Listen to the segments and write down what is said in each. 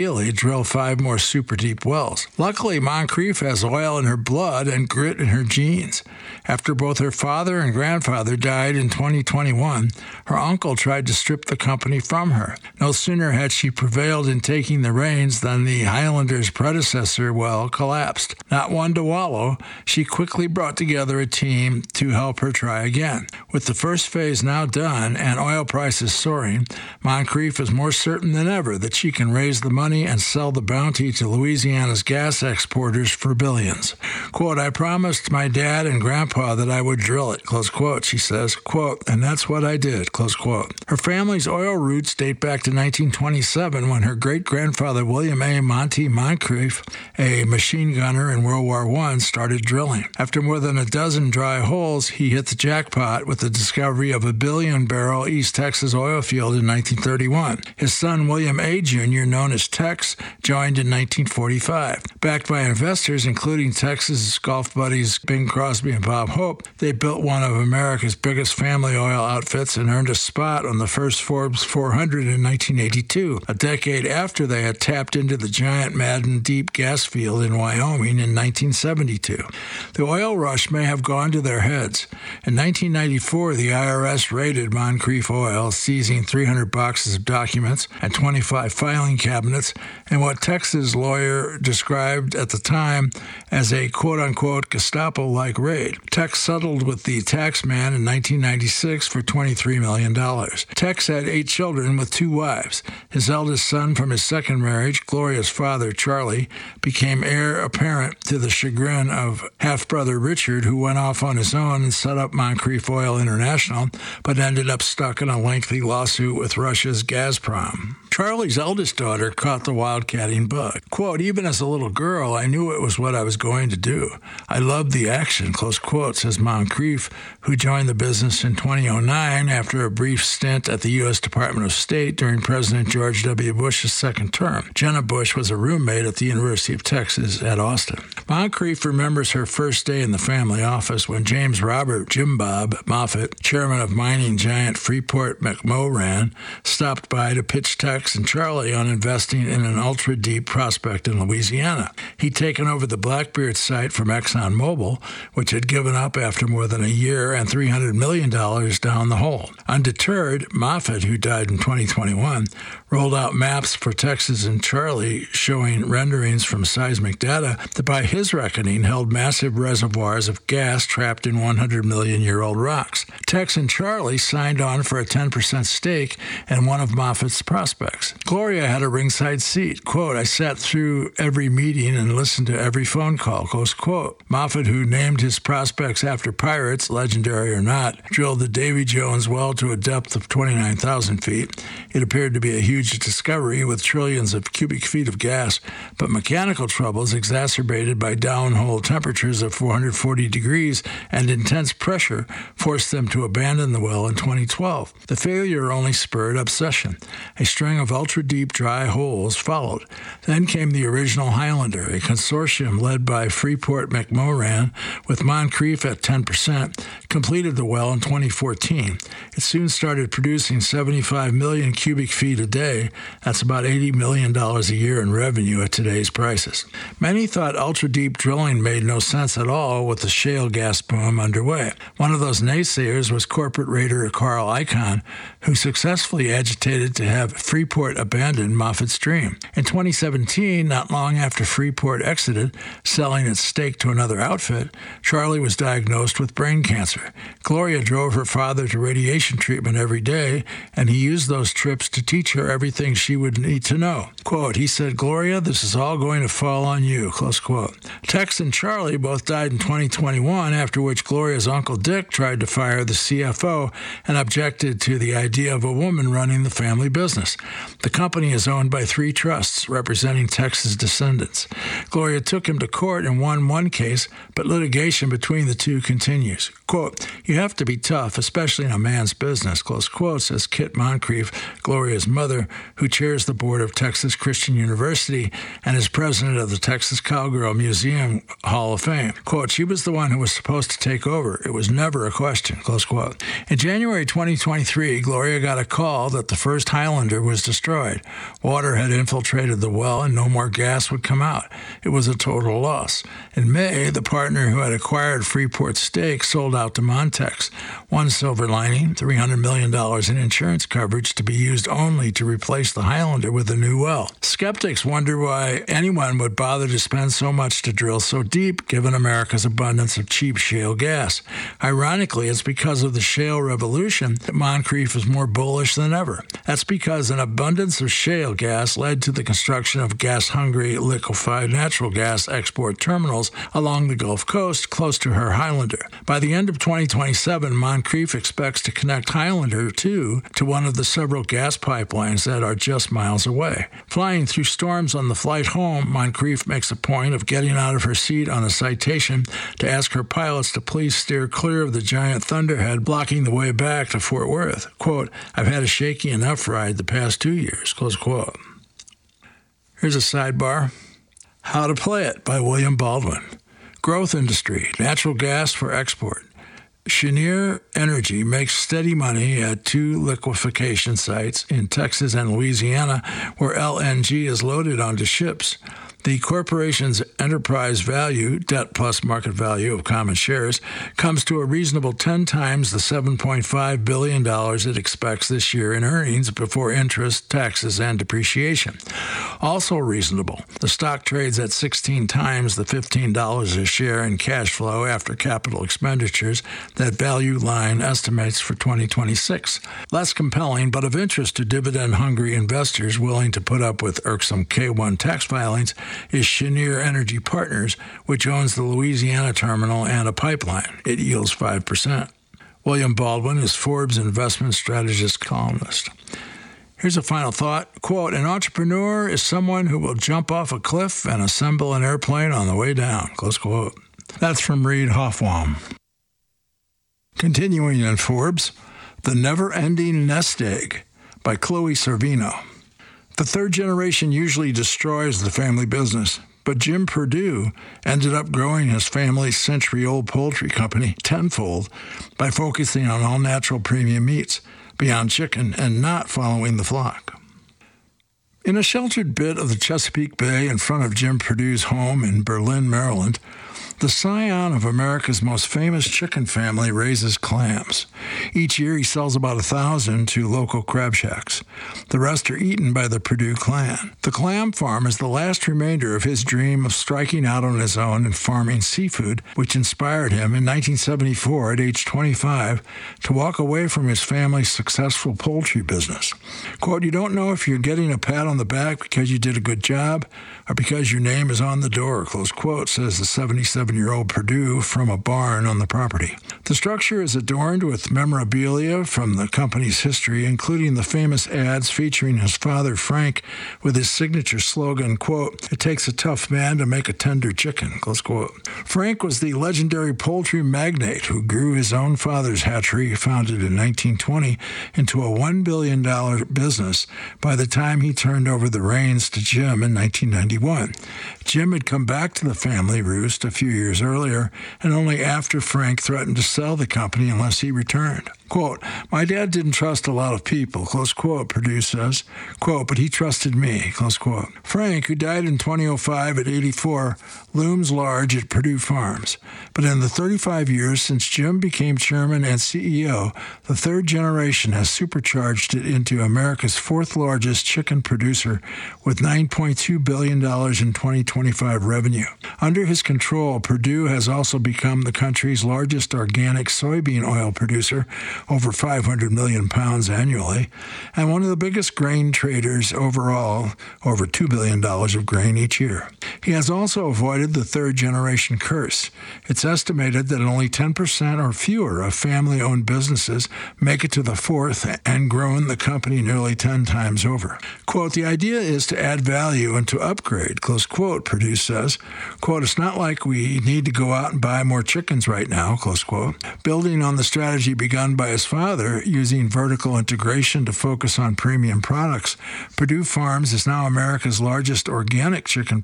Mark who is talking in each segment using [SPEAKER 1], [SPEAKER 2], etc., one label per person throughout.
[SPEAKER 1] drill 5 more super deep wells. Luckily, Moncrief has oil in her blood and grit in her genes. After both her father and grandfather died in 2021, her uncle tried to strip the company from her. No sooner had she prevailed in taking the reins than the Highlander's predecessor well collapsed. Not one to wallow, she quickly brought together a team to help her try again. With the first phase now done and oil prices soaring, Moncrief is more certain than ever that she can raise the money and sell the bounty to Louisiana's gas exporters for billions. Quote, I promised my dad and grandpa that I would drill it, close quote, she says, quote, and that's what I did, close quote. Her family's oil roots date back to 1927 when her great-grandfather William A. Monty Moncrief, a machine gunner in World War I, started drilling. After more than a dozen dry holes, he hit the jackpot with the discovery of a billion-barrel East Texas oil field in 1931. His son William A. Jr., known as Tex, joined in 1945. Backed by investors, including Tex's golf buddies Bing Crosby and Bob Hope, they built one of America's biggest family oil outfits and earned a spot on the first Forbes 400 in 1982, a decade after they had tapped into the giant Madden Deep gas field in Wyoming in 1972. The oil rush may have gone to their heads. In 1994, the IRS raided Moncrief Oil, seizing 300 boxes of documents and 25 filing cabinets in what Tex's lawyer described at the time as a quote-unquote Gestapo-like raid. Tex settled with the tax man in 1996 for $23 million. Tex had 8 children with 2 wives. His eldest son from his second marriage, Gloria's father, Charlie, became heir apparent to the chagrin of half-brother Richard, who went off on his own and set up Moncrief Oil International, but ended up stuck in a lengthy lawsuit with Russia's Gazprom. Charlie's eldest daughter caught the wildcatting bug. Quote, even as a little girl, I knew it was what I was going to do. I loved the action, close quote, says Moncrief, who joined the business in 2009 after a brief stint at the U.S. Department of State during President George W. Bush's second term. Jenna Bush was a roommate at the University of Texas at Austin. Moncrief remembers her first day in the family office when James Robert Jim Bob Moffett, chairman of mining giant Freeport-McMoRan, stopped by to pitch Tex and Charlie on investing in an ultra-deep prospect in Louisiana. He'd taken over the Blackbeard site from ExxonMobil, which had given up after more than a year and $300 million down the hole. Undeterred, Moffett, who died in 2021, rolled out maps for Texas and Charlie showing renderings from seismic data that by his reckoning held massive reservoirs of gas trapped in 100-million-year-old rocks. Tex and Charlie signed on for a 10% stake in one of Moffett's prospects. Gloria had a ringside seat. Quote, I sat through every meeting and listened to every phone call, close quote. Moffett, who named his prospects after pirates, legendary or not, drilled the Davy Jones well to a depth of 29,000 feet. It appeared to be a huge discovery with trillions of cubic feet of gas, but mechanical troubles exacerbated by downhole temperatures of 440 degrees and intense pressure forced them to abandon the well in 2012. The failure only spurred obsession. A string of ultra-deep dry holes followed. Then came the original Highlander, a consortium led by Freeport-McMoRan with Moncrief at 10%, completed the well in 2014. It soon started producing 75 million cubic feet a day. That's about $80 million a year in revenue at today's prices. Many thought ultra-deep drilling made no sense at all with the shale gas boom underway. One of those naysayers was corporate raider Carl Icahn, who successfully agitated to have Freeport abandon Moffett's dream. In 2017, not long after Freeport exited, selling its stake to another outfit, Charlie was diagnosed with brain cancer. Gloria drove her father to radiation treatment every day, and he used those trips to teach her everything she would need to know. Quote, he said, Gloria, this is all going to fall on you, close quote. Tex and Charlie both died in 2021, after which Gloria's Uncle Dick tried to fire the CFO and objected to the idea of a woman running the family business. The company is owned by 3 trusts representing Tex's descendants. Gloria took him to court and won one case, but litigation between the two continues. Quote, you have to be tough, especially in a man's business, close quote, says Kit Moncrief, Gloria's mother, who chairs the board of Texas Christian University and is president of the Texas Cowgirl Museum Hall of Fame. Quote, she was the one who was supposed to take over. It was never a question, close quote. In January 2023, Gloria got a call that the first Highlander was destroyed. Water had infiltrated the well and no more gas would come out. It was a total loss. In May, the partner who had acquired Freeport's stake sold out to Montex. One silver lining, $300 million in insurance coverage to be used only to replace the Highlander with a new well. Skeptics wonder why anyone would bother to spend so much to drill so deep, given America's abundance of cheap shale gas. Ironically, it's because of the shale revolution that Moncrief is more bullish than ever. That's because an abundance of shale gas led to the construction of gas-hungry liquefied natural gas export terminals along the Gulf Coast close to her Highlander. By the end of 2027, Moncrief expects to connect Highlander 2 to one of the several gas pipelines that are just miles away. Flying through storms on the flight home, Moncrief makes a point of getting out of her seat on a Citation to ask her pilots to please steer clear of the giant thunderhead blocking the way back to Fort Worth. Quote, "I've had a shaky enough ride the past 2 years." Close quote. Here's a sidebar. How to Play It by William Baldwin. Growth industry, natural gas for export. Cheniere Energy makes steady money at 2 liquefaction sites in Texas and Louisiana where LNG is loaded onto ships. The corporation's enterprise value, debt plus market value of common shares, comes to a reasonable 10 times the $7.5 billion it expects this year in earnings before interest, taxes, and depreciation. Also reasonable, the stock trades at 16 times the $15 a share in cash flow after capital expenditures that Value Line estimates for 2026. Less compelling, but of interest to dividend-hungry investors willing to put up with irksome K-1 tax filings, is Cheniere Energy Partners, which owns the Louisiana terminal and a pipeline. It yields 5%. William Baldwin is Forbes investment strategist columnist. Here's a final thought. Quote, "An entrepreneur is someone who will jump off a cliff and assemble an airplane on the way down." Close quote. That's from Reid Hoffbaum. Continuing in Forbes, "The Never-Ending Nest Egg" by Chloe Servino. The third generation usually destroys the family business, but Jim Perdue ended up growing his family's century-old poultry company tenfold by focusing on all-natural premium meats beyond chicken and not following the flock. In a sheltered bit of the Chesapeake Bay in front of Jim Perdue's home in Berlin, Maryland, the scion of America's most famous chicken family raises clams. Each year he sells about 1,000 to local crab shacks. The rest are eaten by the Perdue clan. The clam farm is the last remainder of his dream of striking out on his own and farming seafood, which inspired him in 1974 at age 25 to walk away from his family's successful poultry business. Quote, "You don't know if you're getting a pat on the back because you did a good job or because your name is on the door," close quote, says the 77-year-old Perdue from a barn on the property. The structure is adorned with memorabilia from the company's history, including the famous ads featuring his father, Frank, with his signature slogan, quote, "It takes a tough man to make a tender chicken," close quote. Frank was the legendary poultry magnate who grew his own father's hatchery, founded in 1920, into a $1 billion business by the time he turned over the reins to Jim in 1991. Jim had come back to the family roost a few years earlier, and only after Frank threatened to sell the company unless he returned. Quote, "My dad didn't trust a lot of people," close quote, Perdue says, quote, "but he trusted me," close quote. Frank, who died in 2005 at 84, looms large at Perdue Farms. But in the 35 years since Jim became chairman and CEO, the third generation has supercharged it into America's fourth largest chicken producer with $9.2 billion in 2025 revenue. Under his control, Perdue has also become the country's largest organic soybean oil producer, over 500 million pounds annually, and one of the biggest grain traders overall, over $2 billion of grain each year. He has also avoided the third-generation curse. It's estimated that only 10% or fewer of family-owned businesses make it to the fourth and grown the company nearly 10 times over. Quote, "The idea is to add value and to upgrade," close quote, Perdue says. Quote, "It's not like we need to go out and buy more chickens right now," close quote. Building on the strategy begun by his father, using vertical integration to focus on premium products, Perdue Farms is now America's largest organic chicken producer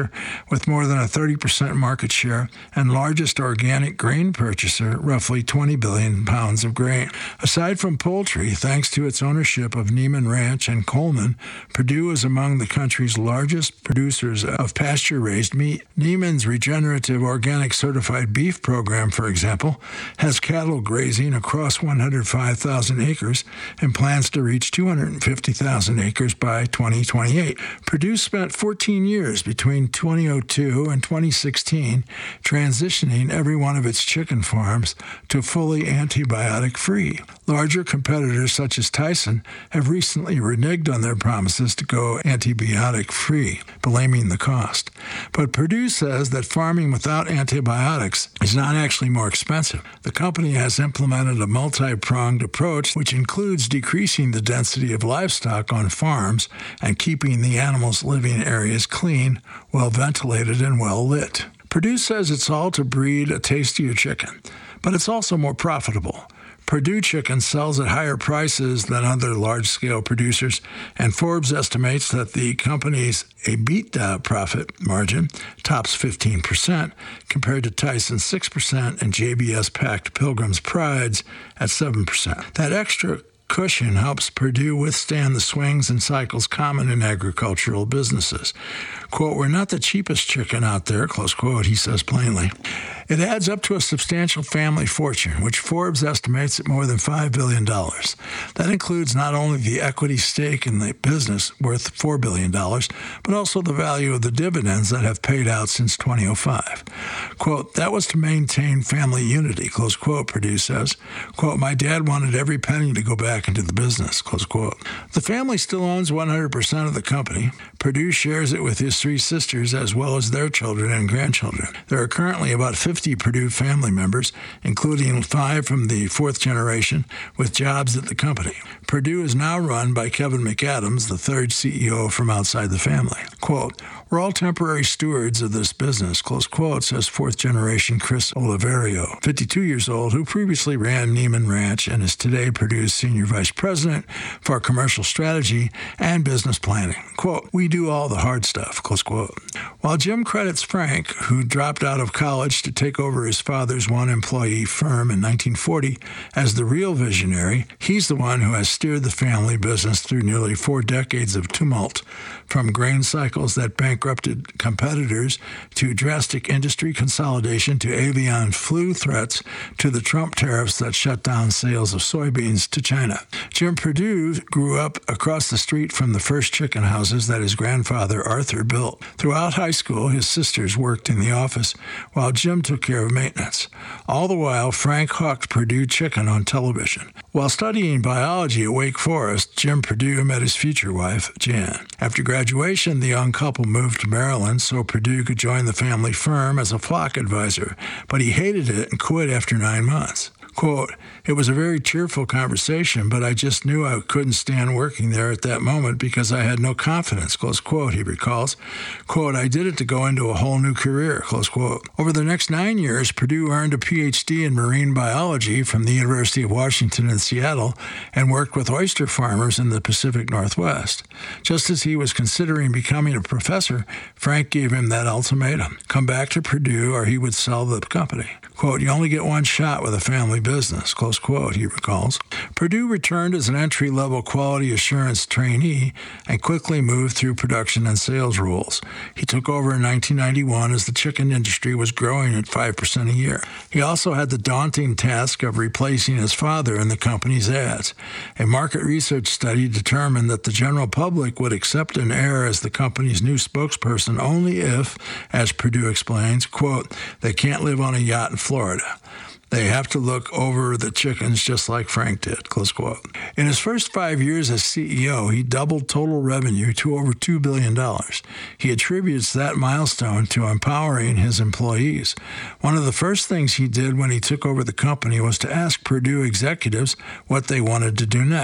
[SPEAKER 1] producer with more than a 30% market share and largest organic grain purchaser, roughly 20 billion pounds of grain. Aside from poultry, thanks to its ownership of Neiman Ranch and Coleman, Perdue is among the country's largest producers of pasture-raised meat. Neiman's regenerative organic certified beef program, for example, has cattle grazing across 105,000 acres and plans to reach 250,000 acres by 2028. Perdue spent 14 years between 2002 and 2016 transitioning every one of its chicken farms to fully antibiotic-free. Larger competitors such as Tyson have recently reneged on their promises to go antibiotic-free, blaming the cost. But Perdue says that farming without antibiotics is not actually more expensive. The company has implemented a multi-pronged approach which includes decreasing the density of livestock on farms and keeping the animals' living areas clean, well ventilated, and well lit. Perdue says it's all to breed a tastier chicken, but it's also more profitable. Perdue Chicken sells at higher prices than other large-scale producers, and Forbes estimates that the company's EBITDA profit margin tops 15%, compared to Tyson's 6% and JBS-packed Pilgrim's Pride's at 7%. That extra cushion helps Perdue withstand the swings and cycles common in agricultural businesses. Quote, "We're not the cheapest chicken out there," close quote, he says plainly. It adds up to a substantial family fortune, which Forbes estimates at more than $5 billion. That includes not only the equity stake in the business, worth $4 billion, but also the value of the dividends that have paid out since 2005. Quote, "That was to maintain family unity," close quote, Perdue says. Quote, "My dad wanted every penny to go back into the business," close quote. The family still owns 100% of the company. Perdue shares it with his 3 sisters as well as their children and grandchildren. There are currently about 50 Perdue family members, including 5 from the 4th generation, with jobs at the company. Perdue is now run by Kevin McAdams, the 3rd CEO from outside the family. Quote, "We're all temporary stewards of this business," close quote, says 4th generation Chris Oliverio, 52 years old, who previously ran Neiman Ranch and is today Purdue's senior vice president for commercial strategy and business planning. Quote, "We do all the hard stuff," close quote. While Jim credits Frank, who dropped out of college to take over his father's one-employee firm in 1940, as the real visionary, he's the one who has steered the family business through nearly 4 decades of tumult, from grain cycles that bankrupted competitors to drastic industry consolidation to avian flu threats to the Trump tariffs that shut down sales of soybeans to China. Jim Perdue grew up across the street from the first chicken houses that his grandfather Arthur built. Throughout high school, his sisters worked in the office while Jim took care of maintenance. All the while, Frank hawked Perdue chicken on television. While studying biology at Wake Forest, Jim Perdue met his future wife, Jan. After graduation, the young couple moved to Maryland so Perdue could join the family firm as a flock advisor, but he hated it and quit after 9 months. Quote, "It was a very cheerful conversation, but I just knew I couldn't stand working there at that moment because I had no confidence," close quote, he recalls. Quote, "I did it to go into a whole new career," close quote. Over the next 9 years, Perdue earned a PhD in marine biology from the University of Washington in Seattle and worked with oyster farmers in the Pacific Northwest. Just as he was considering becoming a professor, Frank gave him that ultimatum: come back to Perdue or he would sell the company. Quote, "You only get one shot with a family business," close quote, he recalls. Perdue returned as an entry-level quality assurance trainee and quickly moved through production and sales roles. He took over in 1991 as the chicken industry was growing at 5% a year. He also had the daunting task of replacing his father in the company's ads. A market research study determined that the general public would accept an heir as the company's new spokesperson only if, as Perdue explains, quote, "they can't live on a yacht in Florida. They have to look over the chickens just like Frank did," close quote. In his first 5 years as CEO, he doubled total revenue to over $2 billion. He attributes that milestone to empowering his employees. One of the first things he did when he took over the company was to ask Perdue executives what they wanted to do next.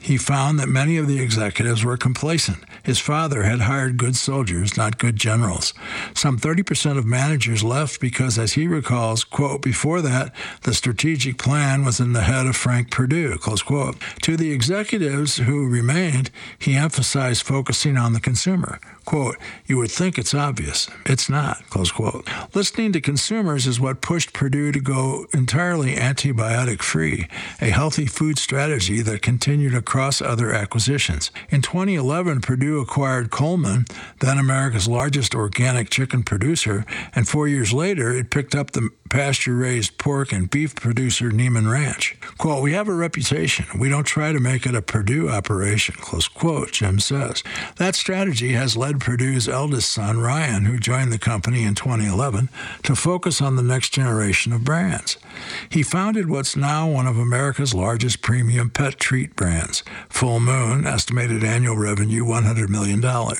[SPEAKER 1] He found that many of the executives were complacent. His father had hired good soldiers, not good generals. Some 30% of managers left because, as he recalls, quote, before that, the strategic plan was in the head of Frank Perdue, close quote. To the executives who remained, he emphasized focusing on the consumer. Quote, you would think it's obvious. It's not, close quote. Listening to consumers is what pushed Perdue to go entirely antibiotic-free, a healthy food strategy that continued across other acquisitions. In 2011, Perdue acquired Coleman, then America's largest organic chicken producer, and 4 years later, it picked up the pasture-raised pork and beef producer Neiman Ranch. Quote, we have a reputation. We don't try to make it a Perdue operation, close quote, Jim says. That strategy has led Perdue's eldest son, Ryan, who joined the company in 2011, to focus on the next generation of brands. He founded what's now one of America's largest premium pet treat brands, Full Moon, estimated annual revenue $100 million,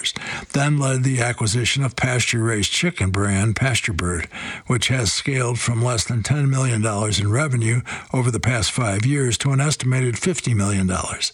[SPEAKER 1] then led the acquisition of pasture-raised chicken brand PastureBird, which has scaled from less than $10 million in revenue over the past 5 years to an estimated $50 million.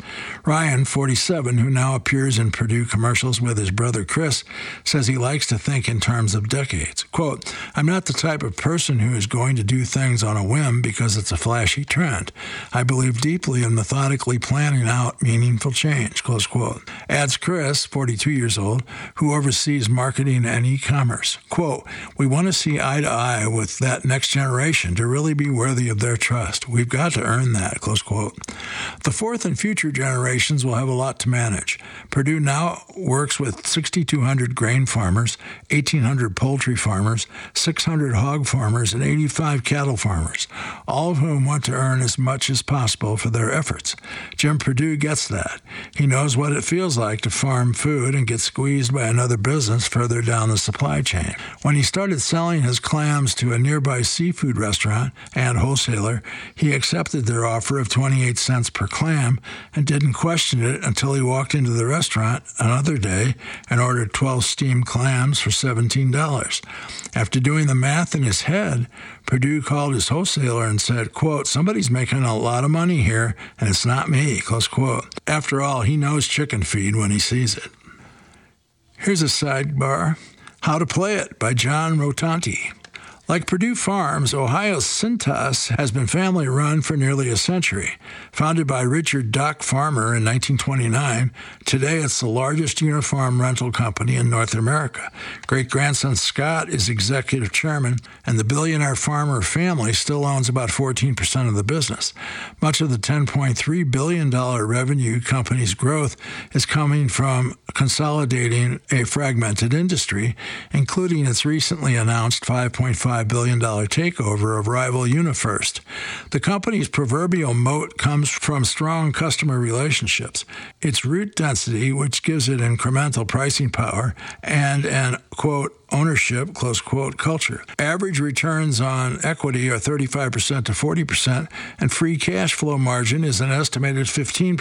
[SPEAKER 1] Ryan, 47, who now appears in Perdue commercials with his brother Chris, says he likes to think in terms of decades. Quote, I'm not the type of person who is going to do things on a whim because it's a flashy trend. I believe deeply in methodically planning out meaningful change, close quote. Adds Chris, 42 years old, who oversees marketing and e-commerce. Quote, we want to see eye to eye with that next generation to really be worthy of their trust. We've got to earn that, close quote. The fourth and future generations will have a lot to manage. Perdue now works with 6,200 grain farmers, 1,800 poultry farmers, 600 hog farmers, and 85 cattle farmers, all of whom want to earn as much as possible for their efforts. Jim Perdue gets that. He knows what it feels like to farm food and get squeezed by another business further down the supply chain. When he started selling his clams to a nearby seafood restaurant and wholesaler, he accepted their offer of 28 cents per clam and didn't question it until he walked into the restaurant another day and ordered 12 steamed clams for $17. After doing the math in his head, Perdue called his wholesaler and said, quote, somebody's making a lot of money here, and it's not me, close quote. After all, he knows chicken feed when he sees it. Here's a sidebar. How to Play It by John Rotanti. Like Perdue Farms, Ohio's Cintas has been family-run for nearly a century. Founded by Richard Doc Farmer in 1929, today it's the largest uniform rental company in North America. Great-grandson Scott is executive chairman, and the billionaire Farmer family still owns about 14% of the business. Much of the $10.3 billion revenue company's growth is coming from consolidating a fragmented industry, including its recently announced $5.5 billion takeover of rival UniFirst. The company's proverbial moat comes from strong customer relationships, its route density, which gives it incremental pricing power, and an, quote, ownership, close quote, culture. Average returns on equity are 35% to 40%, and free cash flow margin is an estimated 15%.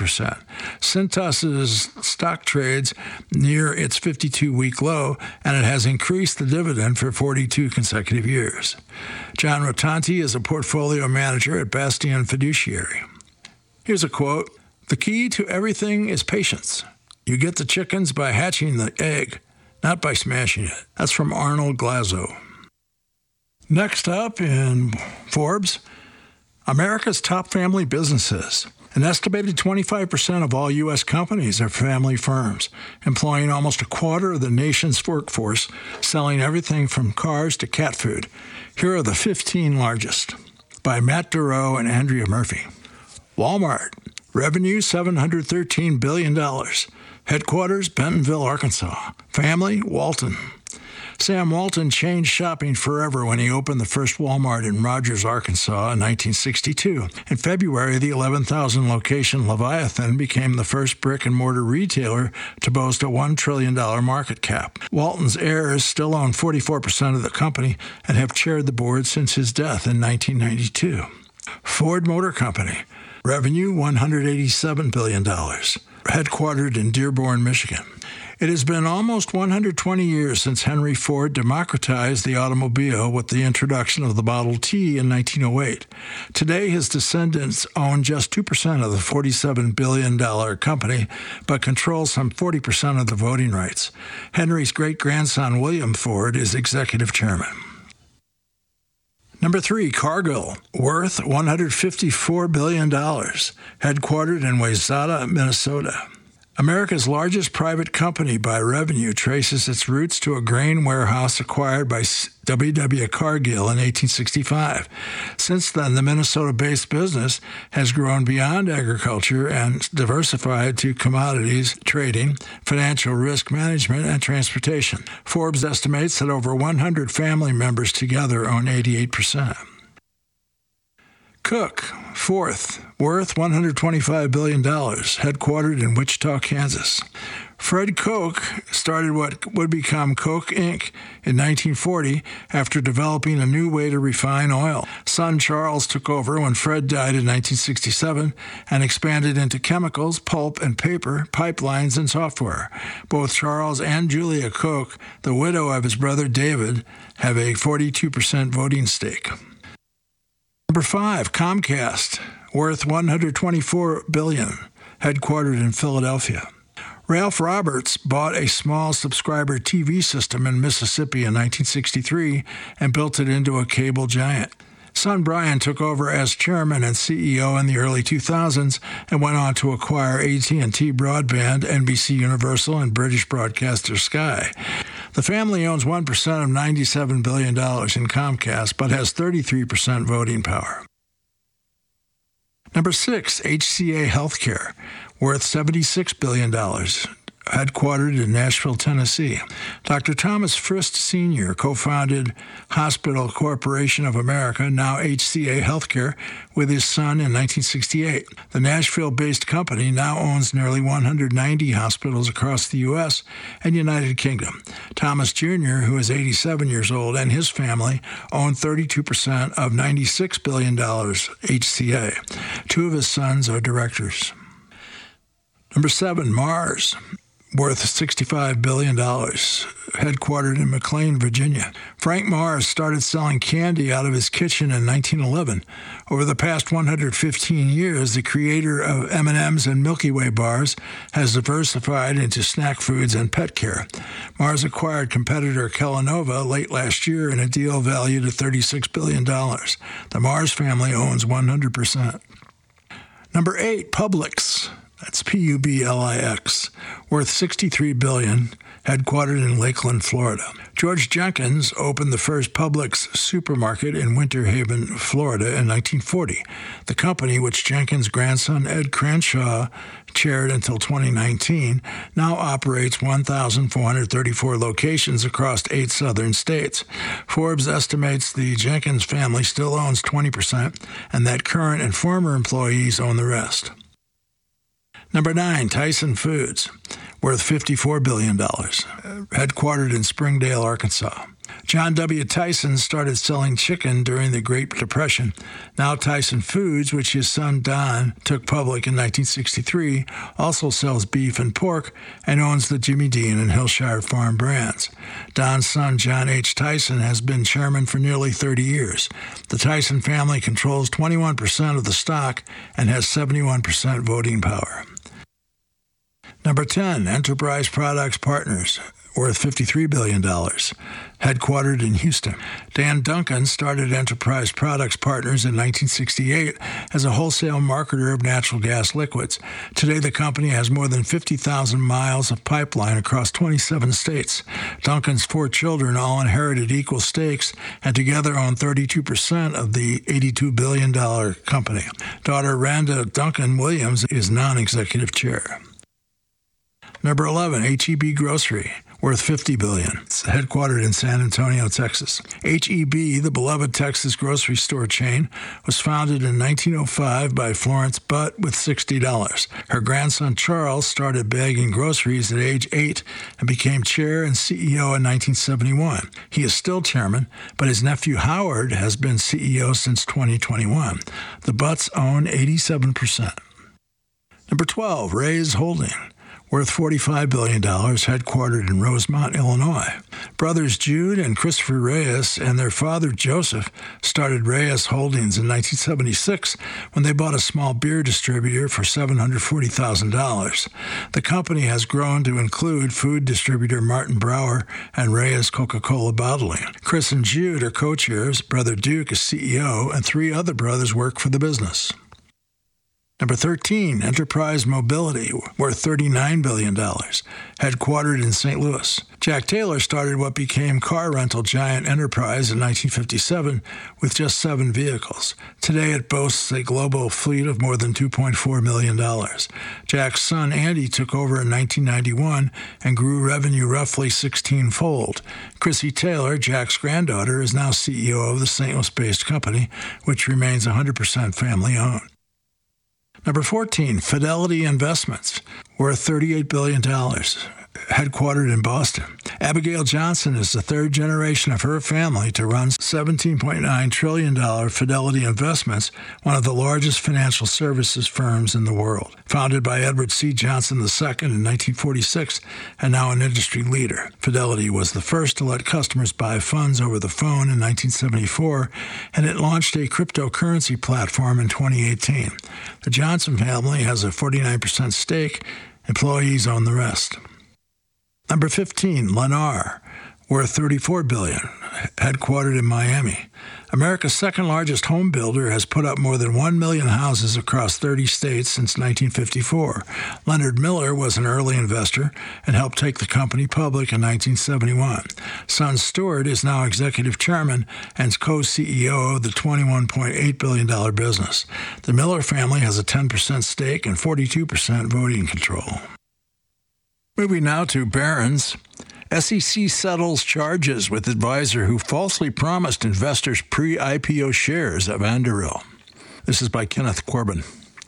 [SPEAKER 1] Cintas's stock trades near its 52-week low, and it has increased the dividend for 42 consecutive years. John Rotanti is a portfolio manager at Bastion Fiduciary. Here's a quote, the key to everything is patience. You get the chickens by hatching the egg, not by smashing it. That's from Arnold Glazo. Next up in Forbes, America's top family businesses. An estimated 25% of all U.S. companies are family firms, employing almost a quarter of the nation's workforce, selling everything from cars to cat food. Here are the 15 largest, by Matt Durow and Andrea Murphy. Walmart, revenue $713 billion. Headquarters, Bentonville, Arkansas. Family, Walton. Sam Walton changed shopping forever when he opened the first Walmart in Rogers, Arkansas in 1962. In February, the 11,000-location Leviathan became the first brick-and-mortar retailer to boast a $1 trillion market cap. Walton's heirs still own 44% of the company and have chaired the board since his death in 1992. Ford Motor Company, revenue $187 billion. headquartered in Dearborn, Michigan. It has been almost 120 years since Henry Ford democratized the automobile with the introduction of the Model T in 1908. Today, his descendants own just 2% of the $47 billion company, but control some 40% of the voting rights. Henry's great-grandson, William Ford, is executive chairman. Number 3, Cargill, worth $154 billion, headquartered in Wayzata, Minnesota. America's largest private company by revenue traces its roots to a grain warehouse acquired by W.W. Cargill in 1865. Since then, the Minnesota-based business has grown beyond agriculture and diversified to commodities trading, financial risk management, and transportation. Forbes estimates that over 100 family members together own 88%. Cook, fourth, worth $125 billion, headquartered in Wichita, Kansas. Fred Koch started what would become Koch Inc. in 1940 after developing a new way to refine oil. Son Charles took over when Fred died in 1967 and expanded into chemicals, pulp and paper, pipelines, and software. Both Charles and Julia Koch, the widow of his brother David, have a 42% voting stake. Number 5, Comcast, worth $124 billion, headquartered in Philadelphia. Ralph Roberts bought a small subscriber TV system in Mississippi in 1963 and built it into a cable giant. Son Brian took over as chairman and CEO in the early 2000s and went on to acquire AT&T Broadband, NBC Universal, and British broadcaster Sky. The family owns 1% of $97 billion in Comcast, but has 33% voting power. Number 6, HCA Healthcare, worth $76 billion, headquartered in Nashville, Tennessee. Dr. Thomas Frist Sr. co-founded Hospital Corporation of America, now HCA Healthcare, with his son in 1968. The Nashville-based company now owns nearly 190 hospitals across the U.S. and United Kingdom. Thomas Jr., who is 87 years old, and his family own 32% of $96 billion HCA. 2 of his sons are directors. Number 7, Mars, worth $65 billion, headquartered in McLean, Virginia. Frank Mars started selling candy out of his kitchen in 1911. Over the past 115 years, the creator of M&M's and Milky Way bars has diversified into snack foods and pet care. Mars acquired competitor Kellanova late last year in a deal valued at $36 billion. The Mars family owns 100%. Number 8, Publix. That's Publix, worth $63 billion, headquartered in Lakeland, Florida. George Jenkins opened the first Publix supermarket in Winter Haven, Florida in 1940. The company, which Jenkins' grandson Ed Crenshaw chaired until 2019, now operates 1,434 locations across 8 southern states. Forbes estimates the Jenkins family still owns 20% and that current and former employees own the rest. Number 9, Tyson Foods, worth $54 billion, headquartered in Springdale, Arkansas. John W. Tyson started selling chicken during the Great Depression. Now Tyson Foods, which his son Don took public in 1963, also sells beef and pork and owns the Jimmy Dean and Hillshire Farm brands. Don's son, John H. Tyson, has been chairman for nearly 30 years. The Tyson family controls 21% of the stock and has 71% voting power. Number 10, Enterprise Products Partners, worth $53 billion, headquartered in Houston. Dan Duncan started Enterprise Products Partners in 1968 as a wholesale marketer of natural gas liquids. Today, the company has more than 50,000 miles of pipeline across 27 states. Duncan's 4 children all inherited equal stakes and together own 32% of the $82 billion company. Daughter Randa Duncan Williams is non-executive chair. Number 11, H-E-B Grocery, worth $50 billion. It's headquartered in San Antonio, Texas. H-E-B, the beloved Texas grocery store chain, was founded in 1905 by Florence Butt with $60. Her grandson Charles started bagging groceries at age 8 and became chair and CEO in 1971. He is still chairman, but his nephew Howard has been CEO since 2021. The Butts own 87%. Number 12, Reyes Holding, worth $45 billion, headquartered in Rosemont, Illinois. Brothers Jude and Christopher Reyes and their father Joseph started Reyes Holdings in 1976 when they bought a small beer distributor for $740,000. The company has grown to include food distributor Martin Brower and Reyes Coca-Cola Bottling. Chris and Jude are co-chairs, Brother Duke is CEO, and 3 other brothers work for the business. Number 13, Enterprise Mobility, worth $39 billion, headquartered in St. Louis. Jack Taylor started what became car rental giant Enterprise in 1957 with just 7 vehicles. Today it boasts a global fleet of more than $2.4 million. Jack's son Andy took over in 1991 and grew revenue roughly 16-fold. Chrissy Taylor, Jack's granddaughter, is now CEO of the St. Louis-based company, which remains 100% family-owned. Number 14, Fidelity Investments, worth $38 billion, headquartered in Boston. Abigail Johnson is the 3rd generation of her family to run $17.9 trillion Fidelity Investments, one of the largest financial services firms in the world. Founded by Edward C. Johnson II in 1946 and now an industry leader, Fidelity was the first to let customers buy funds over the phone in 1974, and it launched a cryptocurrency platform in 2018. The Johnson family has a 49% stake. Employees own the rest. Number 15, Lennar, worth $34 billion, headquartered in Miami. America's second-largest home builder has put up more than 1 million houses across 30 states since 1954. Leonard Miller was an early investor and helped take the company public in 1971. Son Stewart is now executive chairman and co-CEO of the $21.8 billion business. The Miller family has a 10% stake and 42% voting control. Moving now to Barron's. SEC settles charges with advisor who falsely promised investors pre-IPO shares of Anduril. This is by Kenneth Corbin.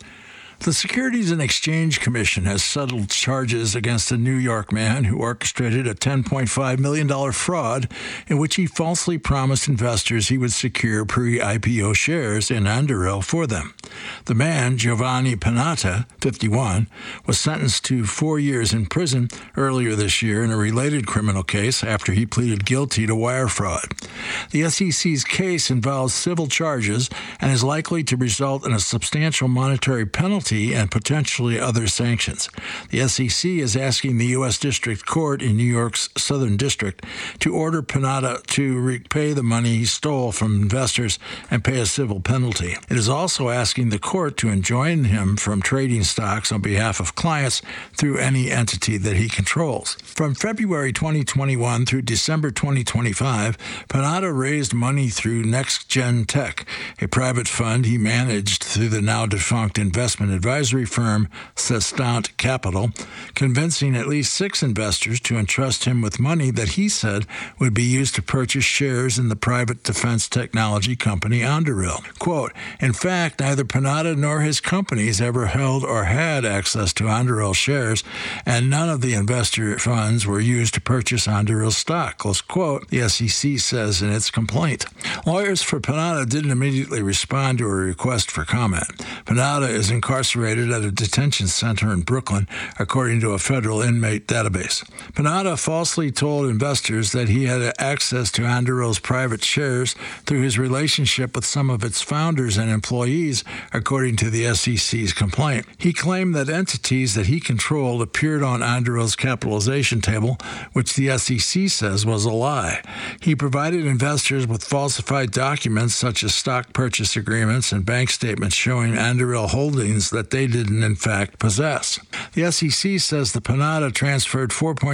[SPEAKER 1] The Securities and Exchange Commission has settled charges against a New York man who orchestrated a $10.5 million fraud in which he falsely promised investors he would secure pre-IPO shares in Anduril for them. The man, Giovanni Panatta, 51, was sentenced to 4 years in prison earlier this year in a related criminal case after he pleaded guilty to wire fraud. The SEC's case involves civil charges and is likely to result in a substantial monetary penalty and potentially other sanctions. The SEC is asking the U.S. District Court in New York's Southern District to order Panatta to repay the money he stole from investors and pay a civil penalty. It is also asking the court to enjoin him from trading stocks on behalf of clients through any entity that he controls. From February 2021 through December 2025, Panatta raised money through Next Gen Tech, a private fund he managed through the now-defunct investment advisory firm Sestant Capital, convincing at least 6 investors to entrust him with money that he said would be used to purchase shares in the private defense technology company Anduril. Quote, in fact, neither Panatta nor his companies ever held or had access to Anduril shares, and none of the investor funds were used to purchase Anduril stock, close quote, the SEC says in its complaint. Lawyers for Panatta didn't immediately respond to a request for comment. Panatta is incarcerated at a detention center in Brooklyn, according to a federal inmate database. Panatta falsely told investors that he had access to Anduril's private shares through his relationship with some of its founders and employees, according to the SEC's complaint. He claimed that entities that he controlled appeared on Anduril's capitalization table, which the SEC says was a lie. He provided investors with falsified documents such as stock purchase agreements and bank statements showing Anduril holdings that they didn't in fact possess. The SEC says the Panatta transferred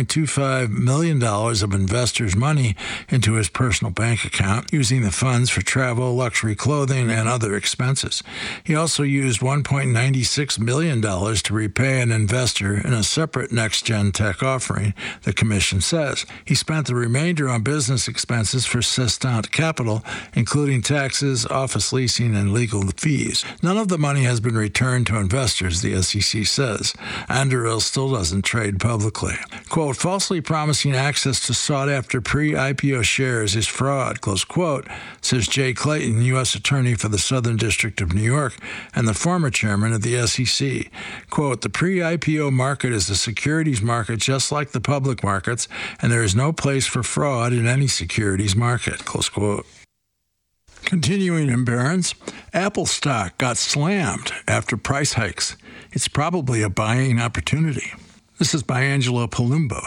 [SPEAKER 1] $4.25 million of investors' money into his personal bank account, using the funds for travel, luxury clothing, and other expenses. He also used $1.96 million to repay an investor in a separate Next Gen Tech offering, the commission says. He spent the remainder on business expenses for Sestant Capital, including taxes, office leasing, and legal fees. None of the money has been returned to investors, the SEC says. Anduril still doesn't trade publicly. Quote, falsely promising access to sought-after pre-IPO shares is fraud, close quote, says Jay Clayton, U.S. Attorney for the Southern District of New York and the former chairman of the SEC. Quote, the pre-IPO market is a securities market just like the public markets, and there is no place for fraud in any securities market, close quote. Continuing in Barron's, Apple stock got slammed after price hikes. It's probably a buying opportunity. This is by Angela Palumbo.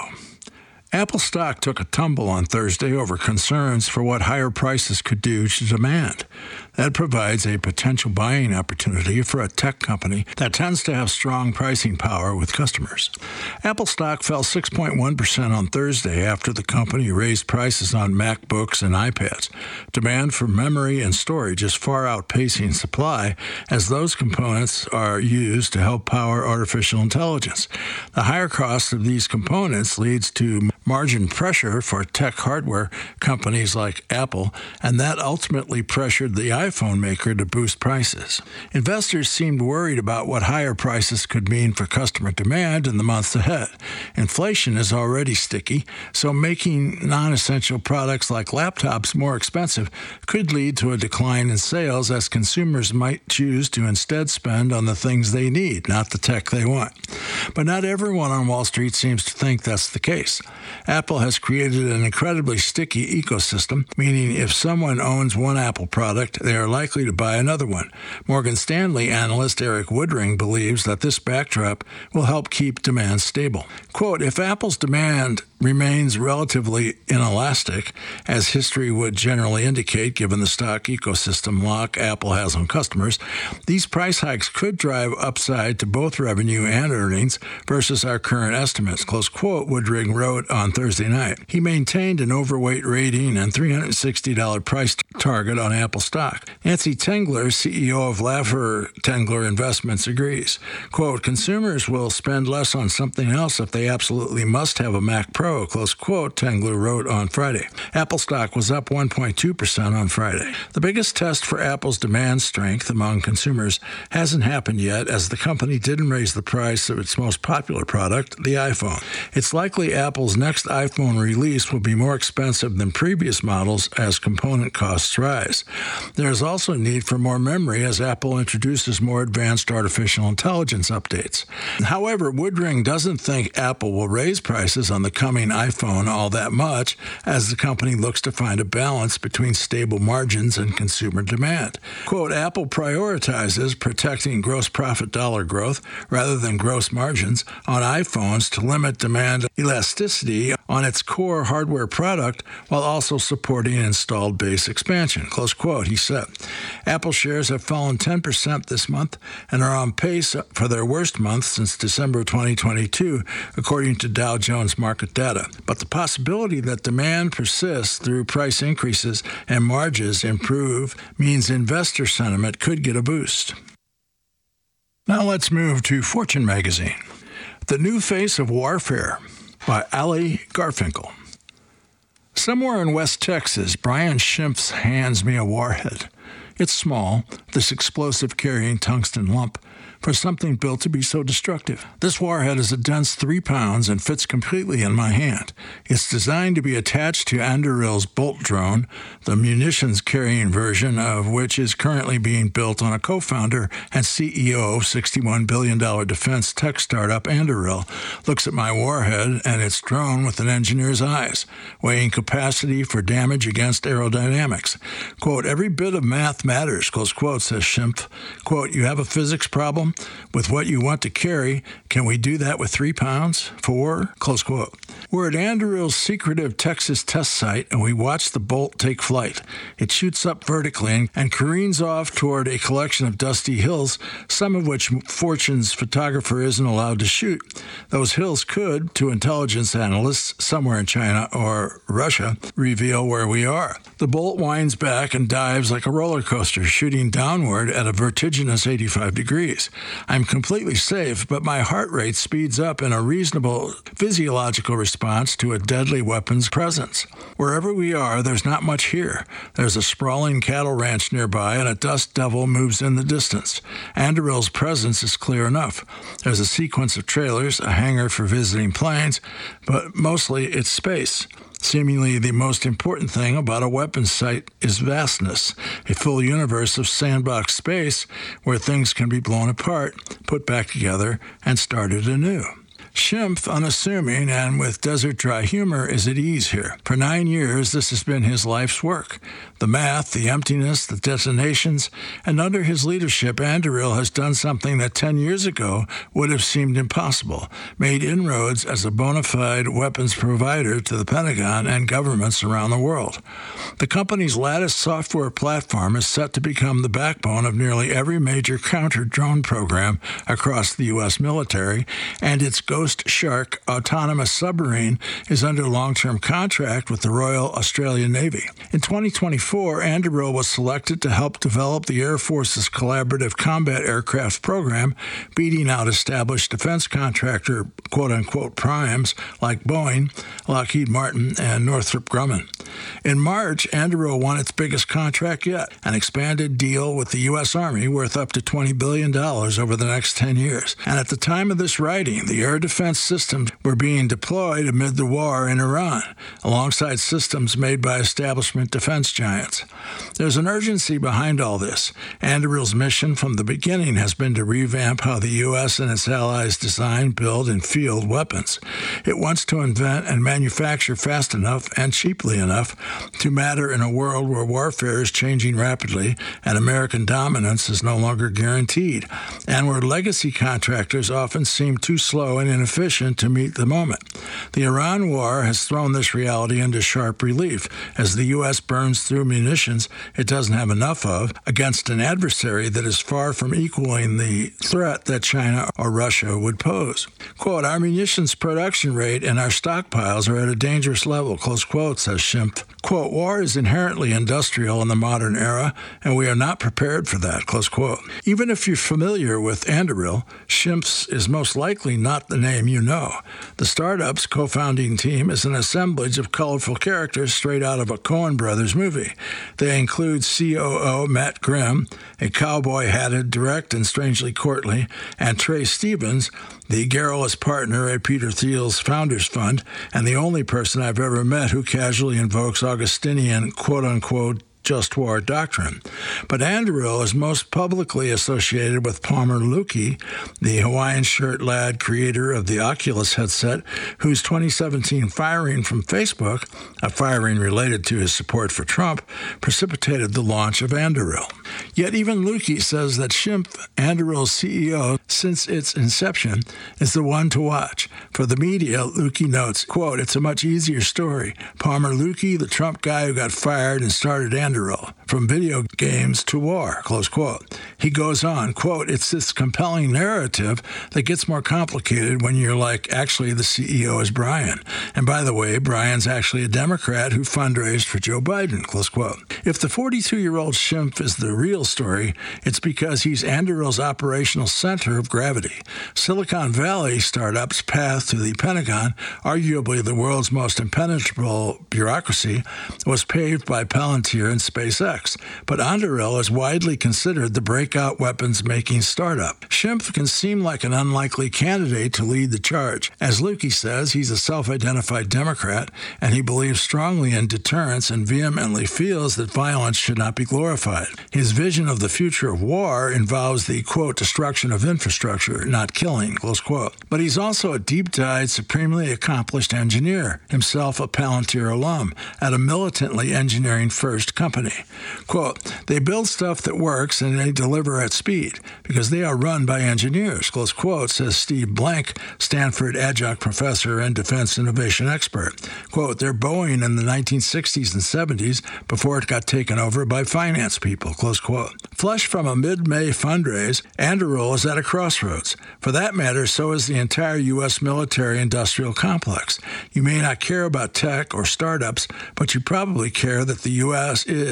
[SPEAKER 1] Apple stock took a tumble on Thursday over concerns for what higher prices could do to demand. That provides a potential buying opportunity for a tech company that tends to have strong pricing power with customers. Apple stock fell 6.1% on Thursday after the company raised prices on MacBooks and iPads. Demand for memory and storage is far outpacing supply as those components are used to help power artificial intelligence. The higher cost of these components leads to margin pressure for tech hardware companies like Apple, and that ultimately pressured the iPhone maker to boost prices. Investors seemed worried about what higher prices could mean for customer demand in the months ahead. Inflation is already sticky, so making non-essential products like laptops more expensive could lead to a decline in sales as consumers might choose to instead spend on the things they need, not the tech they want. But not everyone on Wall Street seems to think that's the case. Apple has created an incredibly sticky ecosystem, meaning if someone owns one Apple product, they are likely to buy another one. Morgan Stanley analyst Eric Woodring believes that this backdrop will help keep demand stable. Quote, if Apple's demand remains relatively inelastic, as history would generally indicate given the stock ecosystem lock Apple has on customers, these price hikes could drive upside to both revenue and earnings versus our current estimates, close quote, Woodring wrote on Thursday night. He maintained an overweight rating and $360 price target on Apple stock. Nancy Tengler, CEO of Laffer Tengler Investments, agrees. Quote, consumers will spend less on something else if they absolutely must have a Mac Pro, close quote, Tengler wrote on Friday. Apple stock was up 1.2% on Friday. The biggest test for Apple's demand strength among consumers hasn't happened yet, as the company didn't raise the price of its most popular product, the iPhone. It's likely Apple's next iPhone release will be more expensive than previous models as component costs rise. There is also a need for more memory as Apple introduces more advanced artificial intelligence updates. However, Woodring doesn't think Apple will raise prices on the coming iPhone all that much as the company looks to find a balance between stable margins and consumer demand. Quote, Apple prioritizes protecting gross profit dollar growth rather than gross margins on iPhones to limit demand elasticity on its core hardware product while also supporting installed base expansion, close quote, he said. Apple shares have fallen 10% this month and are on pace for their worst month since December 2022, according to Dow Jones market data. But the possibility that demand persists through price increases and margins improve means investor sentiment could get a boost. Now let's move to Fortune magazine. The New Face of Warfare by Ali Garfinkel. Somewhere in West Texas, Brian Schimpf hands me a warhead. It's small, this explosive-carrying tungsten lump, for something built to be so destructive. This warhead is a dense 3 pounds and fits completely in my hand. It's designed to be attached to Anduril's Bolt drone, the munitions-carrying version of which is currently being built on a co-founder and CEO of $61 billion defense tech startup Anduril. Looks at my warhead and its drone with an engineer's eyes, weighing capacity for damage against aerodynamics. Quote, every bit of math matters, close quote, says Schimpf. Quote, you have a physics problem with what you want to carry. Can we do that with 3 pounds? 4? Close quote. We're at Anduril's secretive Texas test site, and we watch the Bolt take flight. It shoots up vertically and careens off toward a collection of dusty hills, some of which Fortune's photographer isn't allowed to shoot. Those hills could, to intelligence analysts somewhere in China or Russia, reveal where we are. The Bolt winds back and dives like a roller coaster, shooting downward at a vertiginous 85 degrees. I'm completely safe, but my heart rate speeds up in a reasonable physiological response to a deadly weapon's presence. Wherever we are, there's not much here. There's a sprawling cattle ranch nearby, and a dust devil moves in the distance. Anderill's presence is clear enough. There's a sequence of trailers, a hangar for visiting planes, but mostly it's space. Seemingly the most important thing about a weapons site is vastness, a full universe of sandbox space where things can be blown apart, put back together, and started anew. Schimpf, unassuming and with desert dry humor, is at ease here. For 9 years, this has been his life's work. The math, the emptiness, the detonations, and under his leadership, Anduril has done something that 10 years ago would have seemed impossible, made inroads as a bona fide weapons provider to the Pentagon and governments around the world. The company's Lattice software platform is set to become the backbone of nearly every major counter-drone program across the U.S. military, and its Ghost Shark autonomous submarine is under long-term contract with the Royal Australian Navy. In 2024, Anduril was selected to help develop the Air Force's collaborative combat aircraft program, beating out established defense contractor quote-unquote primes like Boeing, Lockheed Martin, and Northrop Grumman. In March, Anduril won its biggest contract yet, an expanded deal with the U.S. Army worth up to $20 billion over the next 10 years. And at the time of this writing, the air defense systems were being deployed amid the war in Iran, alongside systems made by establishment defense giants. There's an urgency behind all this. Anduril's mission from the beginning has been to revamp how the U.S. and its allies design, build, and field weapons. It wants to invent and manufacture fast enough and cheaply enough to matter in a world where warfare is changing rapidly and American dominance is no longer guaranteed, and where legacy contractors often seem too slow and inefficient to meet the moment. The Iran war has thrown this reality into sharp relief as the U.S. burns through munitions it doesn't have enough of against an adversary that is far from equaling the threat that China or Russia would pose. Quote, our munitions production rate and our stockpiles are at a dangerous level, close quote, says Schimpf. Quote, war is inherently industrial in the modern era, and we are not prepared for that, close quote. Even if you're familiar with Anduril, Schimpf's is most likely not the name you know. The startup's co-founding team is an assemblage of colorful characters straight out of a Coen Brothers movie. They include COO Matt Grimm, a cowboy-hatted, direct and strangely courtly, and Trey Stevens, the garrulous partner at Peter Thiel's Founders Fund, and the only person I've ever met who casually invokes Augustinian quote-unquote just war doctrine. But Anduril is most publicly associated with Palmer Luckey, the Hawaiian shirt lad creator of the Oculus headset, whose 2017 firing from Facebook, a firing related to his support for Trump, precipitated the launch of Anduril. Yet even Luckey says that Schimpf, Anduril's CEO since its inception, is the one to watch. For the media, Luckey notes, quote, it's a much easier story. Palmer Luckey, the Trump guy who got fired and started Anduril, from video games to war, close quote. He goes on, quote, it's this compelling narrative that gets more complicated when you're like, actually, the CEO is Brian. And by the way, Brian's actually a Democrat who fundraised for Joe Biden, close quote. If the 42-year-old Schimpf is the real story, it's because he's Anduril's operational center of gravity. Silicon Valley startup's path to the Pentagon, arguably the world's most impenetrable bureaucracy, was paved by Palantir and SpaceX, but Anduril is widely considered the breakout weapons-making startup. Schimpf can seem like an unlikely candidate to lead the charge. As Luckey says, he's a self-identified Democrat, and he believes strongly in deterrence and vehemently feels that violence should not be glorified. His vision of the future of war involves the, quote, destruction of infrastructure, not killing, close quote. But he's also a deep-dyed, supremely accomplished engineer, himself a Palantir alum, at a militantly engineering-first company. Quote, they build stuff that works and they deliver at speed because they are run by engineers, close quote, says Steve Blank, Stanford adjunct professor and defense innovation expert. Quote, they're Boeing in the 1960s and 70s before it got taken over by finance people, close quote. Flush from a mid-May fundraise, Anduril is at a crossroads. For that matter, so is the entire U.S. military-industrial complex. You may not care about tech or startups, but you probably care that the U.S. is, in many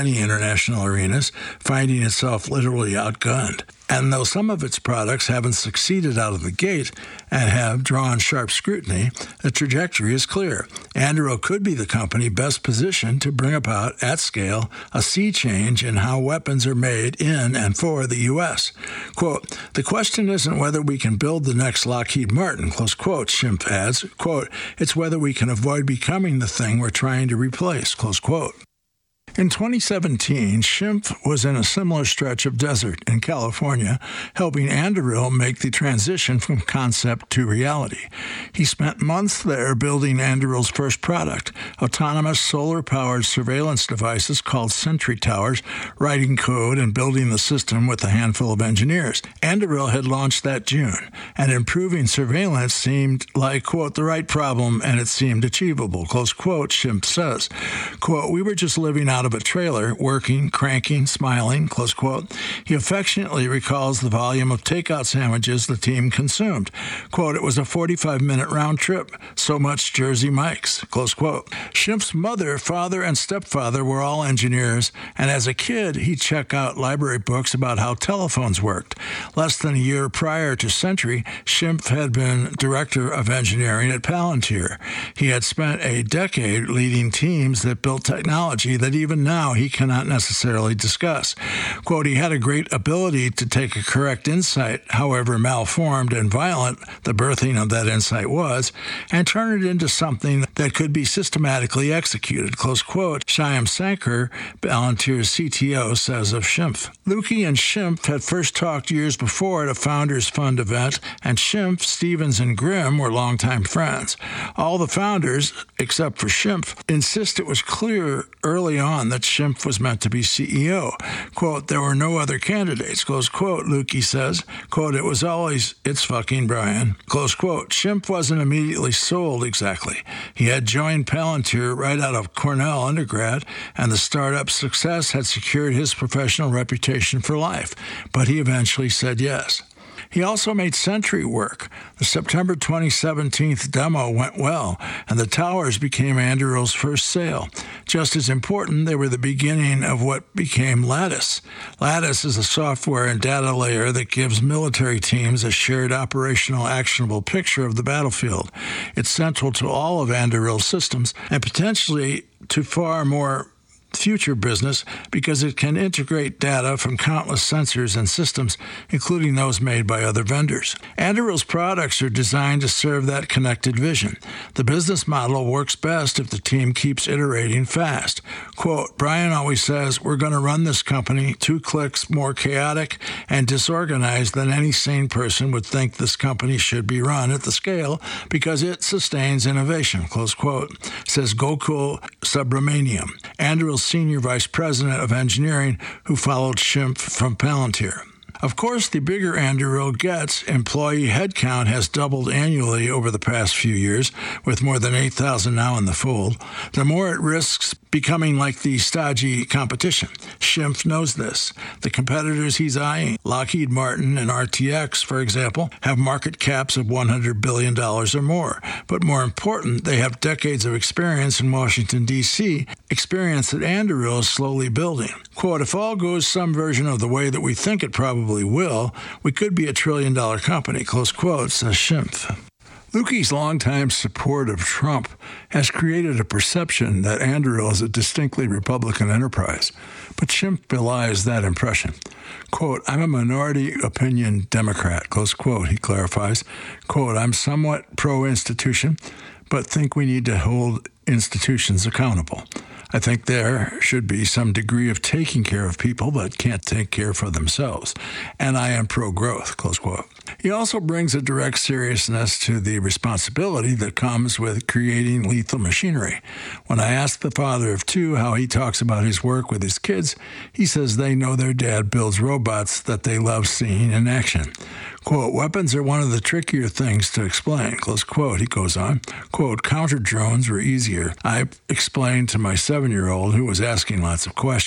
[SPEAKER 1] many international arenas, finding itself literally outgunned. And though some of its products haven't succeeded out of the gate and have drawn sharp scrutiny, the trajectory is clear. Anduril could be the company best positioned to bring about, at scale, a sea change in how weapons are made in and for the U.S. Quote, "The question isn't whether we can build the next Lockheed Martin," close quote, Schimpf adds. Quote, "It's whether we can avoid becoming the thing we're trying to replace," close quote. In 2017, Schimpf was in a similar stretch of desert in California, helping Anduril make the transition from concept to reality. He spent months there building Anduril's first product, autonomous solar-powered surveillance devices called Sentry Towers, writing code and building the system with a handful of engineers. Anduril had launched that June, and improving surveillance seemed like, quote, "the right problem, and it seemed achievable," close quote, Schimpf says. Quote, "We were just living out of a trailer, working, cranking, smiling," close quote. He affectionately recalls the volume of takeout sandwiches the team consumed. Quote, "It was a 45-minute round trip, so much Jersey Mike's," close quote. Schimpf's mother, father, and stepfather were all engineers, and as a kid, he'd check out library books about how telephones worked. Less than a year prior to Sentry, Schimpf had been director of engineering at Palantir. He had spent a decade leading teams that built technology that even now he cannot necessarily discuss. Quote, "He had a great ability to take a correct insight, however malformed and violent the birthing of that insight was, and turn it into something that could be systematically executed," close quote, Shyam Sankar, Palantir's CTO, says of Schimpf. Lukey and Schimpf had first talked years before at a Founders Fund event, and Schimpf, Stevens, and Grimm were longtime friends. All the founders, except for Schimpf, insist it was clear early on that Schimpf was meant to be CEO. Quote, "There were no other candidates," close quote, Lukey says. Quote, "It was always, it's fucking Brian," close quote. Schimpf wasn't immediately sold exactly. He had joined Palantir right out of Cornell undergrad, and the startup's success had secured his professional reputation for life, but he eventually said yes. He also made Sentry work. The September 2017 demo went well, and the towers became Anduril's first sale. Just as important, they were the beginning of what became Lattice. Lattice is a software and data layer that gives military teams a shared operational actionable picture of the battlefield. It's central to all of Anduril's systems and potentially to far more future business because it can integrate data from countless sensors and systems, including those made by other vendors. Anduril's products are designed to serve that connected vision. The business model works best if the team keeps iterating fast. Quote, "Brian always says, we're going to run this company 2 clicks more chaotic and disorganized than any sane person would think this company should be run at the scale because it sustains innovation," close quote, says Gokul Subramaniam, Anduril's senior vice president of engineering who followed Schimpf from Palantir. Of course, the bigger Anduril gets, employee headcount has doubled annually over the past few years, with more than 8,000 now in the fold, the more it risks becoming like the stodgy competition. Schimpf knows this. The competitors he's eyeing, Lockheed Martin and RTX, for example, have market caps of $100 billion or more. But more important, they have decades of experience in Washington, D.C., experience that Anduril is slowly building. Quote, "If all goes some version of the way that we think it probably will, we could be $1 trillion company," close quote, says Schimpf. Lukey's longtime support of Trump has created a perception that Anduril is a distinctly Republican enterprise, but Schimpf belies that impression. Quote, "I'm a minority opinion Democrat," close quote, he clarifies. Quote, "I'm somewhat pro-institution, but think we need to hold institutions accountable. I think there should be some degree of taking care of people that can't take care for themselves. And I am pro-growth," close quote. He also brings a direct seriousness to the responsibility that comes with creating lethal machinery. When I ask the father of 2 how he talks about his work with his kids, he says they know their dad builds robots that they love seeing in action. Quote, "Weapons are one of the trickier things to explain," close quote, he goes on. Quote, "Counter drones were easier. I explained to my 7-year-old who was asking lots of questions."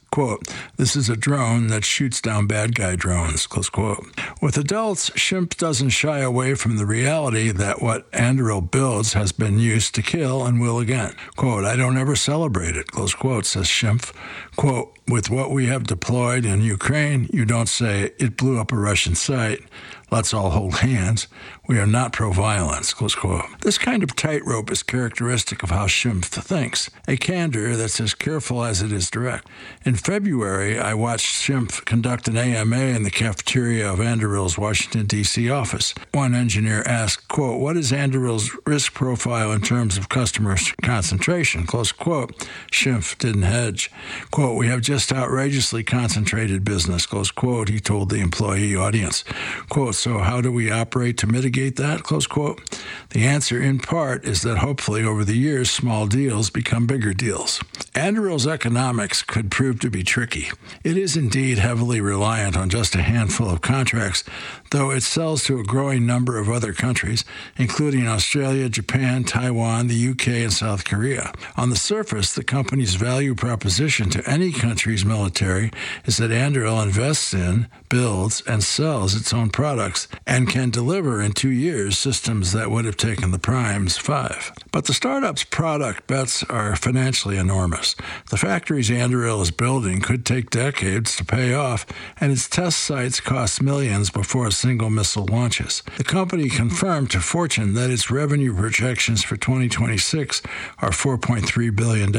[SPEAKER 1] Quote, "This is a drone that shoots down bad guy drones," close quote. With adults, Schimpf doesn't shy away from the reality that what Anduril builds has been used to kill and will again. Quote, "I don't ever celebrate it," close quote, says Schimpf. Quote, "With what we have deployed in Ukraine, you don't say, 'It blew up a Russian site. Let's all hold hands. We are not pro-violence,'" close quote. This kind of tightrope is characteristic of how Schimpf thinks, a candor that's as careful as it is direct. In February, I watched Schimpf conduct an AMA in the cafeteria of Anduril's Washington, D.C. office. One engineer asked, quote, "What is Anduril's risk profile in terms of customer concentration?" Close quote. Schimpf didn't hedge. Quote, "We have just outrageously concentrated business," close quote, he told the employee audience. Quote, "So how do we operate to mitigate that?" Close quote. The answer, in part, is that hopefully over the years, small deals become bigger deals. Anduril's economics could prove to be tricky. It is indeed heavily reliant on just a handful of contracts, though it sells to a growing number of other countries, including Australia, Japan, Taiwan, the UK, and South Korea. On the surface, the company's value proposition to any country's military is that Anduril invests in, builds, and sells its own products and can deliver in 2 years systems that would have taken the primes 5. But the startup's product bets are financially enormous. The factories Anduril is building could take decades to pay off, and its test sites cost millions before a single missile launches. The company confirmed to Fortune that its revenue projections for 2026 are $4.3 billion,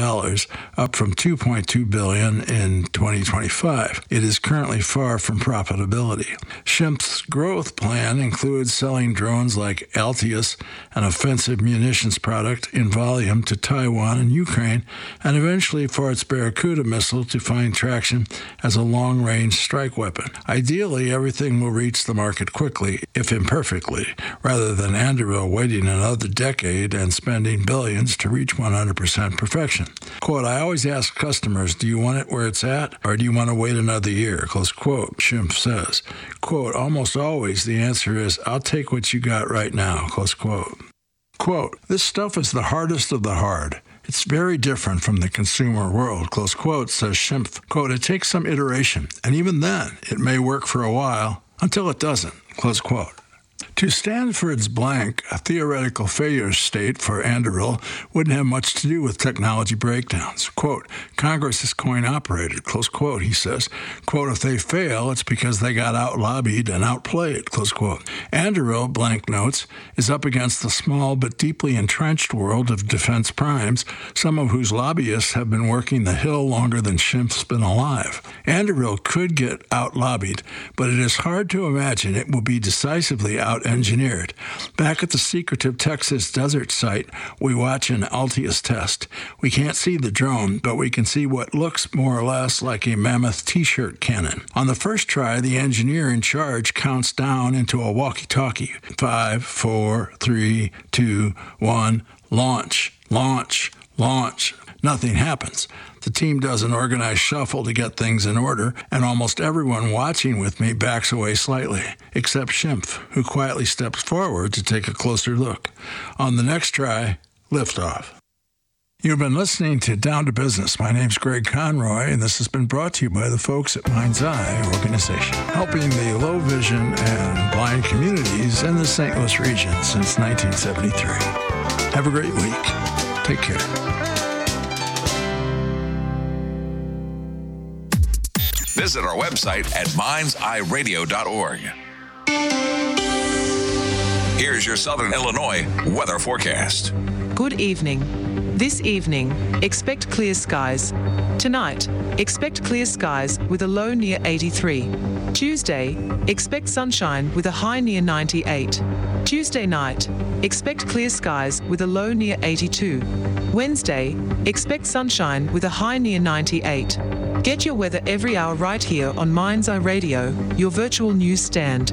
[SPEAKER 1] up from $2.2 billion in 2025. It is currently far from profitability. Schimpf's growth plan includes selling drones like Altius, an offensive munitions product, in volume to Taiwan and Ukraine, and eventually for its Barracuda missile to find traction as a long-range strike weapon. Ideally, everything will reach the market quickly, if imperfectly, rather than Anduril waiting another decade and spending billions to reach 100% perfection. Quote, "I always ask customers, do you want it where it's at, or do you want to wait another year?" Close quote, Schimpf says. Quote, "Almost always the answer is, I'll take what you got right now," close quote. Quote, "This stuff is the hardest of the hard. It's very different from the consumer world," close quote, says Schimpf. Quote, "It takes some iteration, and even then, it may work for a while, until it doesn't," close quote. To stand for its blank, a theoretical failure state for Anduril wouldn't have much to do with technology breakdowns. Quote, "Congress is coin-operated," close quote, he says. Quote, "If they fail, it's because they got out-lobbied and outplayed," close quote. Anduril, blank notes, is up against the small but deeply entrenched world of defense primes, some of whose lobbyists have been working the Hill longer than Schimpf's been alive. Anduril could get out-lobbied, but it is hard to imagine it will be decisively out-engineered. Back at the secretive Texas desert site, we watch an Altius test. We can't see the drone, but we can see what looks more or less like a mammoth T-shirt cannon. On the first try, the engineer in charge counts down into a walkie-talkie. 5, 4, 3, 2, 1, launch, launch, launch. Nothing happens. The team does an organized shuffle to get things in order, and almost everyone watching with me backs away slightly, except Schimpf, who quietly steps forward to take a closer look. On the next try, liftoff. You've been listening to Down to Business. My name's Greg Conroy, and this has been brought to you by the folks at Mind's Eye Organization, helping the low vision and blind communities in the St. Louis region since 1973. Have a great week. Take care.
[SPEAKER 2] Visit our website at mindseyeradio.org. Here's your Southern Illinois weather forecast.
[SPEAKER 3] Good evening. This evening, expect clear skies. Tonight, expect clear skies with a low near 83. Tuesday, expect sunshine with a high near 98. Tuesday night, expect clear skies with a low near 82. Wednesday, expect sunshine with a high near 98. Get your weather every hour right here on Mind's Eye Radio, your virtual news stand.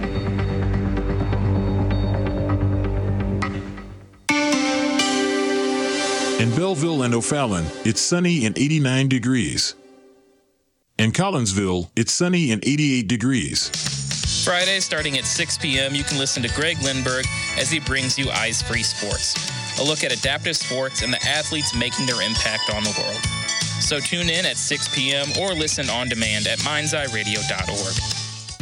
[SPEAKER 4] In Belleville and O'Fallon, it's sunny and 89 degrees. In Collinsville, it's sunny and 88 degrees.
[SPEAKER 5] Friday, starting at 6 p.m., you can listen to Greg Lindberg as he brings you Eyes Free Sports, a look at adaptive sports and the athletes making their impact on the world. So tune in at 6 p.m. or listen on demand at mindseyeradio.org.